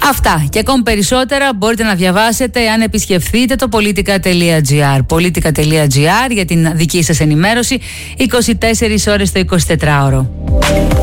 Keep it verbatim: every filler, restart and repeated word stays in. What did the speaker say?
Αυτά και ακόμη περισσότερα μπορείτε να διαβάσετε αν επισκεφθείτε το politica τελεία gr. politica τελεία gr για την δική σας ενημέρωση είκοσι τέσσερις ώρες το εικοσιτετράωρο.